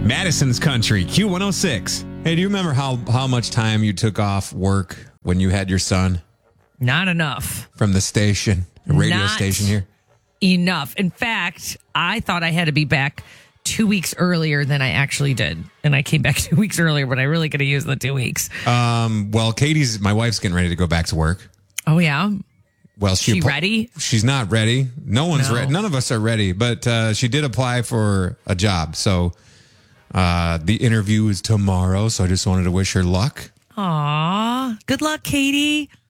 Madison's Country, Q106. Hey, do you remember how much time you took off work when you had your son? Not enough. From the station, the radio station here? Enough. In fact, I thought I had to be back 2 weeks earlier than I actually did. And I came back 2 weeks earlier, but I really could have used the 2 weeks. Well, my wife's getting ready to go back to work. Oh, yeah? Well, she ready? She's not ready. No one's ready. None of us are ready, but she did apply for a job. So the interview is tomorrow. So I just wanted to wish her luck. Aw, good luck, Katie.